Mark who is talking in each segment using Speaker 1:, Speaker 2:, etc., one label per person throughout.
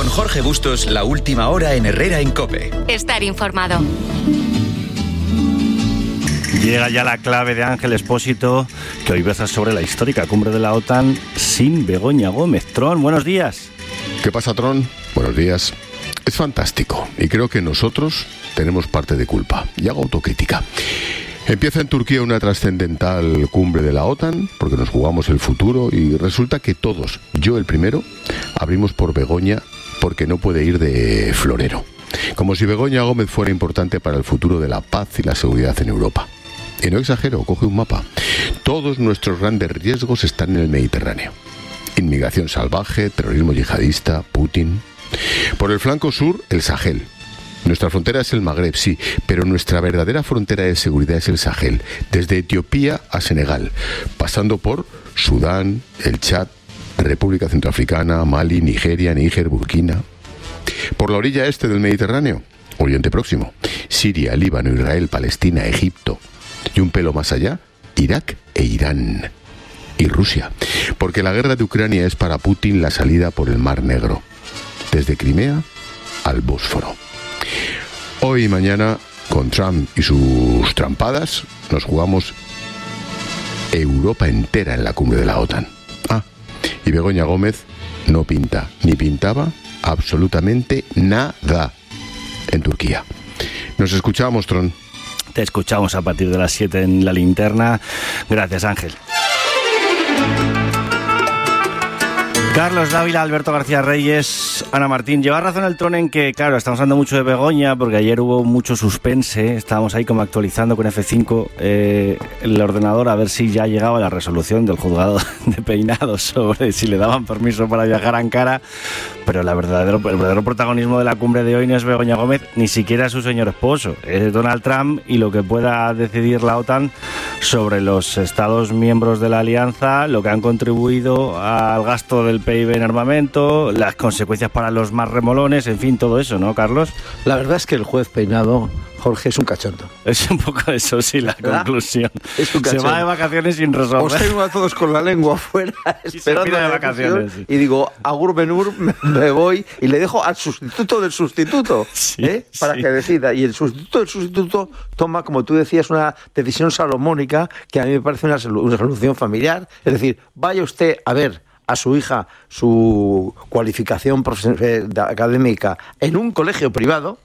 Speaker 1: Con Jorge Bustos, la última hora en Herrera en COPE.
Speaker 2: Estar informado.
Speaker 3: Llega ya la clave de Ángel Expósito, que hoy versa sobre la histórica cumbre de la OTAN sin Begoña Gómez. Tron, buenos días.
Speaker 4: ¿Qué pasa, Tron? Buenos días. Es fantástico y creo que nosotros tenemos parte de culpa. Y hago autocrítica. Empieza en Turquía una trascendental cumbre de la OTAN, porque nos jugamos el futuro, y resulta que todos, yo el primero, abrimos por Begoña porque no puede ir de florero. Como si Begoña Gómez fuera importante para el futuro de la paz y la seguridad en Europa. Y no exagero, coge un mapa. Todos nuestros grandes riesgos están en el Mediterráneo. Inmigración salvaje, terrorismo yihadista, Putin. Por el flanco sur, el Sahel. Nuestra frontera es el Magreb, sí, pero nuestra verdadera frontera de seguridad es el Sahel, desde Etiopía a Senegal, pasando por Sudán, el Chad, República Centroafricana, Mali, Nigeria, Níger, Burkina. Por la orilla este del Mediterráneo, Oriente Próximo, Siria, Líbano, Israel, Palestina, Egipto. Y un pelo más allá, Irak e Irán. Y Rusia, porque la guerra de Ucrania es para Putin la salida por el Mar Negro, desde Crimea al Bósforo. Hoy y mañana, con Trump y sus trampadas, nos jugamos Europa entera en la cumbre de la OTAN. Y Begoña Gómez no pinta, ni pintaba absolutamente nada en Turquía. Nos escuchamos, Tron.
Speaker 3: Te escuchamos a partir de las 7 en La Linterna. Gracias, Ángel. Carlos Dávila, Alberto García Reyes, Ana Martín. Lleva razón el Tron en que, claro, estamos hablando mucho de Begoña, porque ayer hubo mucho suspense. Estábamos ahí como actualizando con F5 el ordenador a ver si ya llegaba la resolución del juzgado de Peinados sobre si le daban permiso para viajar a Ankara. Pero el verdadero protagonismo de la cumbre de hoy no es Begoña Gómez, ni siquiera su señor esposo. Es Donald Trump y lo que pueda decidir la OTAN sobre los Estados miembros de la alianza, lo que han contribuido al gasto del PIB en armamento, las consecuencias para los más remolones, en fin, todo eso, ¿no, Carlos?
Speaker 5: La verdad es que el juez Peinado, Jorge, es un cachondo.
Speaker 3: Es un poco eso, sí, la conclusión.
Speaker 5: Es un cachondo.
Speaker 3: Se va de vacaciones sin resolver.
Speaker 5: Os tengo a todos con la lengua afuera esperando
Speaker 3: de vacaciones, sí.
Speaker 5: Y digo, agur benur, me voy y le dejo al sustituto del sustituto, para que decida. Y el sustituto del sustituto toma, como tú decías, una decisión salomónica que a mí me parece una solución familiar. Es decir, vaya usted a ver a su hija su cualificación académica en un colegio privado.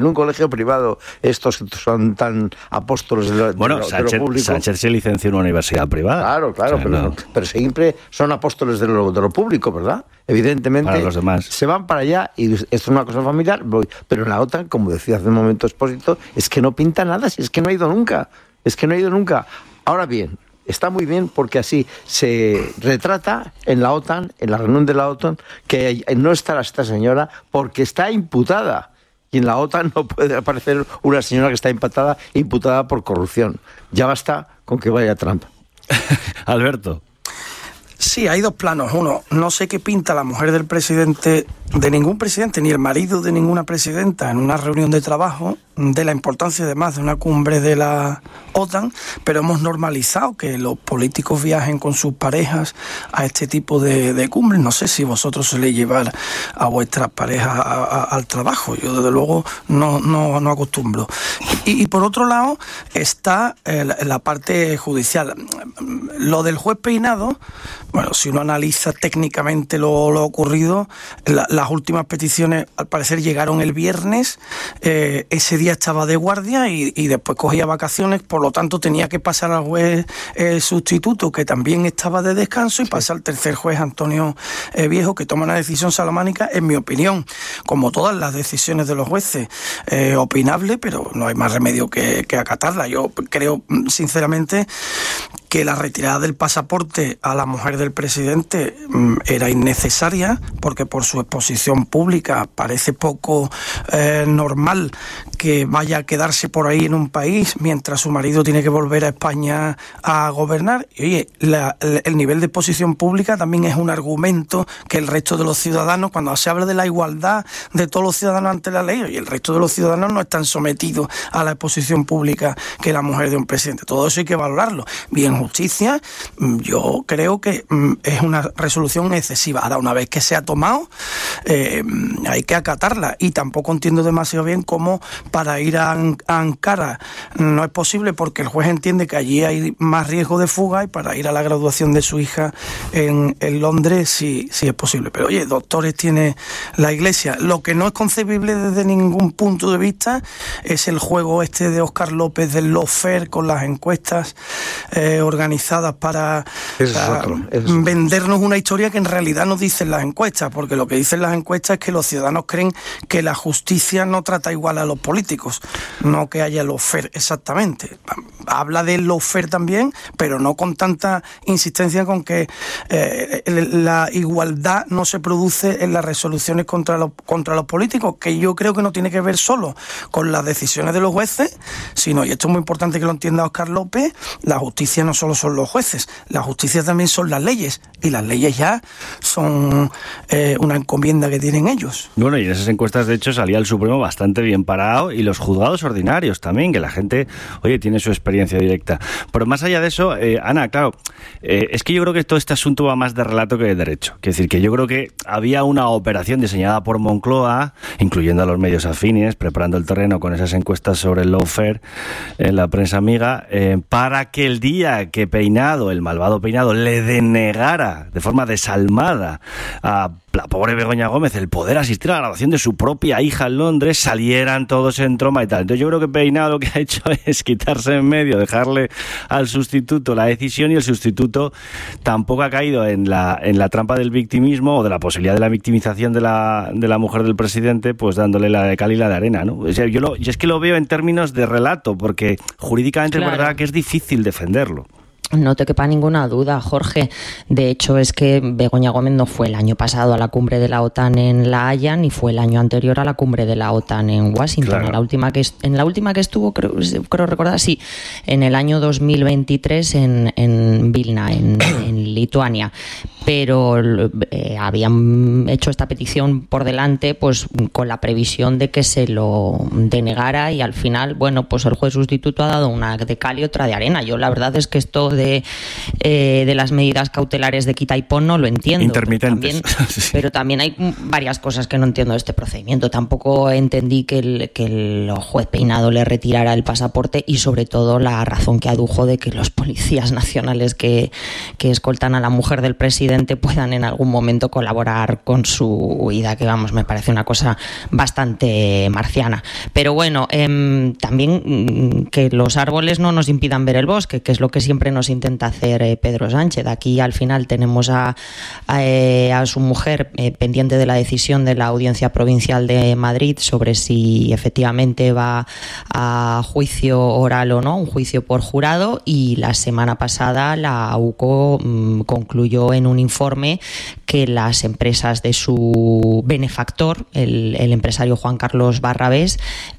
Speaker 5: Estos son tan apóstoles de lo público.
Speaker 3: Sánchez se licenció en una universidad privada.
Speaker 5: Claro, o sea, pero siempre son apóstoles de lo público, ¿verdad? Evidentemente,
Speaker 3: para los demás.
Speaker 5: Se van para allá y esto es una cosa familiar. Pero en la OTAN, como decía hace un momento Expósito, es que no pinta nada, si es que no ha ido nunca. Ahora bien, está muy bien porque así se retrata en la OTAN, en la reunión de la OTAN, que no estará esta señora porque está imputada. Y en la OTAN no puede aparecer una señora que está imputada por corrupción. Ya basta con que vaya Trump.
Speaker 3: Alberto.
Speaker 6: Sí, hay dos planos. Uno, no sé qué pinta la mujer del presidente, de ningún presidente, ni el marido de ninguna presidenta en una reunión de trabajo, de la importancia además de una cumbre de la OTAN, pero hemos normalizado que los políticos viajen con sus parejas a este tipo de cumbres. No sé si vosotros soléis llevar a vuestras parejas al trabajo. Yo desde luego no acostumbro. Y por otro lado está la parte judicial. Lo del juez Peinado, bueno, si uno analiza técnicamente lo ocurrido, las últimas peticiones al parecer llegaron el viernes, ese día estaba de guardia y después cogía vacaciones, por lo tanto tenía que pasar al juez sustituto, que también estaba de descanso, y pasa al tercer juez, Antonio Viejo, que toma una decisión salomónica, en mi opinión, como todas las decisiones de los jueces, opinable, pero no hay más remedio que acatarla. Yo creo, sinceramente, que la retirada del pasaporte a la mujer del presidente era innecesaria, porque por su exposición pública parece poco normal que vaya a quedarse por ahí en un país mientras su marido tiene que volver a España a gobernar. Y oye, el nivel de exposición pública también es un argumento que el resto de los ciudadanos, cuando se habla de la igualdad de todos los ciudadanos ante la ley, oye, el resto de los ciudadanos no están sometidos a la exposición pública que la mujer de un presidente. Todo eso hay que valorarlo. Bien justicia, yo creo que es una resolución excesiva. Ahora, una vez que se ha tomado, hay que acatarla, y tampoco entiendo demasiado bien cómo para ir a Ankara no es posible porque el juez entiende que allí hay más riesgo de fuga, y para ir a la graduación de su hija en Londres sí es posible. Pero oye, doctores tiene la Iglesia. Lo que no es concebible desde ningún punto de vista es el juego este de Óscar López del lawfare con las encuestas organizadas para vendernos una historia que en realidad no dicen las encuestas, porque lo que dicen las encuestas es que los ciudadanos creen que la justicia no trata igual a los políticos, no que haya lawfare exactamente. Habla del lawfare también, pero no con tanta insistencia con que la igualdad no se produce en las resoluciones contra los políticos, que yo creo que no tiene que ver solo con las decisiones de los jueces, sino, y esto es muy importante que lo entienda Óscar López, la justicia no solo son los jueces, la justicia también son las leyes, y las leyes ya son una encomienda que tienen ellos.
Speaker 3: Bueno, y en esas encuestas, de hecho, salía el Supremo bastante bien parado, y los juzgados ordinarios también, que la gente, oye, tiene su experiencia directa. Pero más allá de eso, Ana, claro, es que yo creo que todo este asunto va más de relato que de derecho. Es decir, que yo creo que había una operación diseñada por Moncloa, incluyendo a los medios afines, preparando el terreno con esas encuestas sobre el lawfare en la prensa amiga, para que el día que Peinado, el malvado Peinado, le denegara de forma desalmada a la pobre Begoña Gómez el poder asistir a la graduación de su propia hija en Londres, salieran todos en troma y tal. Entonces yo creo que Peinado lo que ha hecho es quitarse en medio, dejarle al sustituto la decisión, y el sustituto tampoco ha caído en la trampa del victimismo o de la posibilidad de la victimización de la mujer del presidente, pues dándole la de cal y la de arena, ¿no? O sea, yo es que lo veo en términos de relato, porque jurídicamente es verdad que es difícil defenderlo.
Speaker 2: No te quepa ninguna duda, Jorge. De hecho, es que Begoña Gómez no fue el año pasado a la cumbre de la OTAN en La Haya, ni fue el año anterior a la cumbre de la OTAN en Washington. Claro. En la última que estuvo, creo recordar, sí, en el año 2023 en Vilna, en Lituania. Pero habían hecho esta petición por delante, pues con la previsión de que se lo denegara, y al final, bueno, pues el juez sustituto ha dado una de cal y otra de arena. Yo la verdad es que esto de las medidas cautelares de quita y pon no lo entiendo.
Speaker 3: Intermitentes.
Speaker 2: Pero también hay varias cosas que no entiendo de este procedimiento. Tampoco entendí que el juez Peinado le retirara el pasaporte, y sobre todo la razón que adujo de que los policías nacionales que escoltan a la mujer del presidente puedan en algún momento colaborar con su huida, que vamos, me parece una cosa bastante marciana. Pero bueno, también que los árboles no nos impidan ver el bosque, que es lo que siempre nos intenta hacer Pedro Sánchez. Aquí al final tenemos a su mujer pendiente de la decisión de la Audiencia Provincial de Madrid sobre si efectivamente va a juicio oral o no, un juicio por jurado, y la semana pasada la AUCO concluyó en un informe que las empresas de su benefactor, el empresario Juan Carlos Barrabés,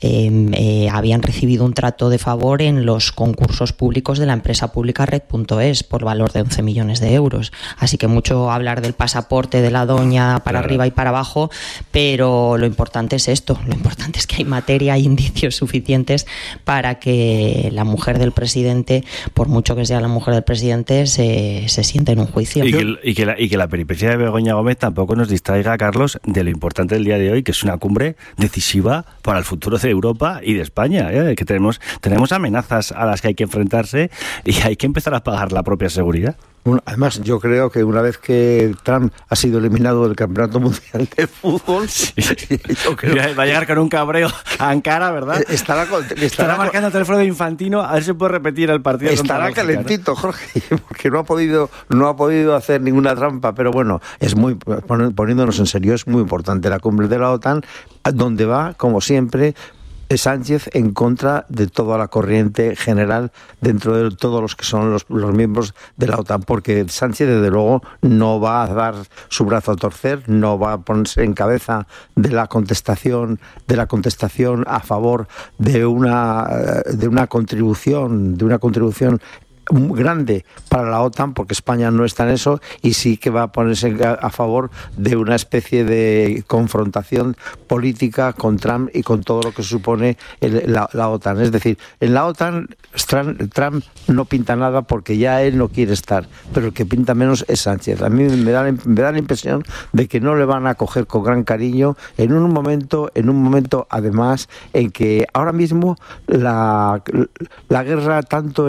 Speaker 2: habían recibido un trato de favor en los concursos públicos de la empresa pública Red.es por valor de 11 millones de euros. Así que mucho hablar del pasaporte de la doña para arriba y para abajo, pero lo importante es esto, lo importante es que hay materia, hay indicios suficientes para que la mujer del presidente, por mucho que sea la mujer del presidente, se siente en un juicio.
Speaker 3: Y que la peripecia de Begoña Gómez tampoco nos distraiga, Carlos, de lo importante del día de hoy, que es una cumbre decisiva para el futuro de Europa y de España, que tenemos amenazas a las que hay que enfrentarse, y hay que empezar a pagar la propia seguridad.
Speaker 5: Además, yo creo que una vez que Trump ha sido eliminado del Campeonato Mundial de Fútbol,
Speaker 3: yo creo que va a llegar con un cabreo a Ankara, ¿verdad? Estará marcando el teléfono de Infantino a ver si puede repetir el partido.
Speaker 5: Estará calentito, ¿no? Jorge, porque no ha podido hacer ninguna trampa, pero bueno, poniéndonos en serio, es muy importante la cumbre de la OTAN, donde va, como siempre, Sánchez en contra de toda la corriente general dentro de todos los que son los miembros de la OTAN, porque Sánchez desde luego no va a dar su brazo a torcer, no va a ponerse en cabeza de la contestación a favor de una contribución grande para la OTAN, porque España no está en eso, y sí que va a ponerse a favor de una especie de confrontación política con Trump y con todo lo que supone la OTAN. Es decir, en la OTAN Trump no pinta nada porque ya él no quiere estar, pero el que pinta menos es Sánchez. A mí me da la impresión de que no le van a acoger con gran cariño en un momento además en que ahora mismo la guerra tanto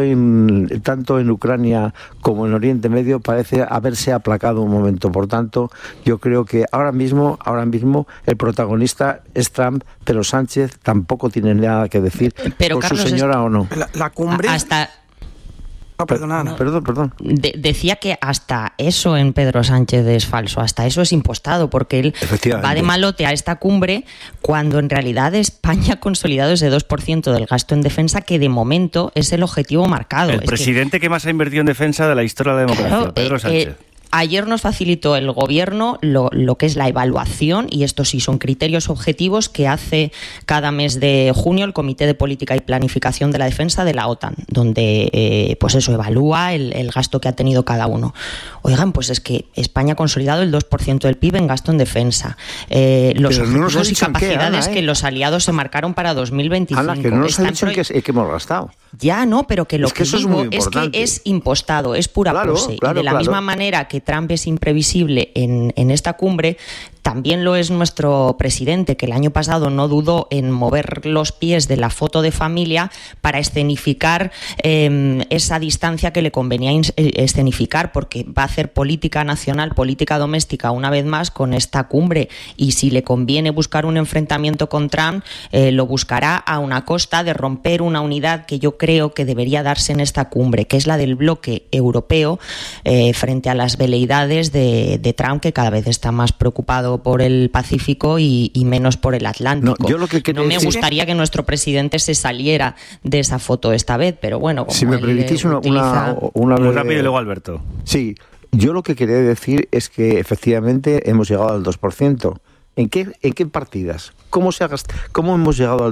Speaker 5: en Ucrania como en Oriente Medio parece haberse aplacado un momento. Por tanto, yo creo que ahora mismo el protagonista es Trump, pero Sánchez tampoco tiene nada que decir,
Speaker 2: pero
Speaker 5: por
Speaker 2: Carlos,
Speaker 5: su señora o no.
Speaker 6: La cumbre...
Speaker 2: Hasta...
Speaker 6: No, perdona, Ana.
Speaker 5: Perdón.
Speaker 2: Decía que hasta eso en Pedro Sánchez es falso, hasta eso es impostado, porque él va de malote a esta cumbre cuando en realidad España ha consolidado ese 2% del gasto en defensa, que de momento es el objetivo marcado.
Speaker 3: El presidente que más ha invertido en defensa de la historia de la democracia, claro, Pedro Sánchez.
Speaker 2: Ayer nos facilitó el Gobierno lo que es la evaluación, y estos sí son criterios objetivos que hace cada mes de junio el Comité de Política y Planificación de la Defensa de la OTAN, donde pues eso evalúa el gasto que ha tenido cada uno. Oigan, pues es que España ha consolidado el 2% del PIB en gasto en defensa. Los objetivos y capacidades que los aliados se marcaron para 2025.
Speaker 5: Ana, que no nos ha dicho que hemos gastado.
Speaker 2: Ya, no, pero que lo que
Speaker 5: eso
Speaker 2: digo
Speaker 5: es que
Speaker 2: es impostado, es pura pose. Y de la misma manera que Trump es imprevisible en esta cumbre, también lo es nuestro presidente, que el año pasado no dudó en mover los pies de la foto de familia para escenificar esa distancia que le convenía escenificar, porque va a hacer política nacional, política doméstica una vez más con esta cumbre, y si le conviene buscar un enfrentamiento con Trump, lo buscará a una costa de romper una unidad que yo creo que debería darse en esta cumbre, que es la del bloque europeo frente a las veleidades de Trump, que cada vez está más preocupado por el Pacífico y menos por el Atlántico. No me gustaría que nuestro presidente se saliera de esa foto esta vez, pero bueno, como
Speaker 5: si me permitís una
Speaker 3: muy rápido y luego Alberto.
Speaker 5: Sí, yo lo que quería decir es que efectivamente hemos llegado al 2%. ¿En qué partidas? ¿Cómo hemos llegado al